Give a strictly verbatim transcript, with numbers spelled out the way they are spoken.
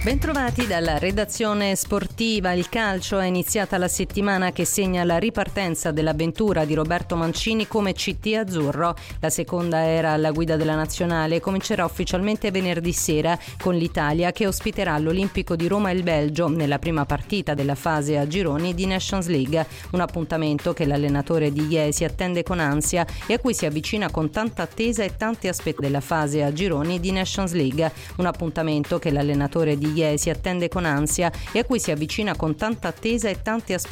Bentrovati dalla redazione sportiva. Il calcio è iniziata la settimana che segna la ripartenza dell'avventura di Roberto Mancini come C T azzurro. La seconda era alla guida della nazionale e comincerà ufficialmente venerdì sera con l'Italia che ospiterà l'Olimpico di Roma e il Belgio nella prima partita della fase a gironi di Nations League. Un appuntamento che l'allenatore di Iesi attende con ansia e a cui si avvicina con tanta attesa e tanti aspetti della fase a gironi di Nations League. Un appuntamento che l'allenatore di Iesi attende con ansia e a cui si avvicina con tanta attesa e tanti aspetti